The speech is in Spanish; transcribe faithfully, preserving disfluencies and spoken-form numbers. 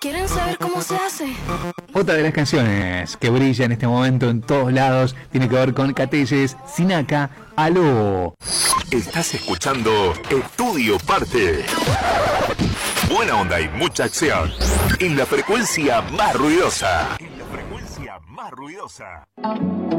¿Quieren saber cómo se hace? Otra de las canciones que brilla en este momento en todos lados tiene que ver con Catelles, Sinaca, Aló. Estás escuchando Estudio Parte. Buena onda y mucha acción. En la frecuencia más ruidosa. En la frecuencia más ruidosa.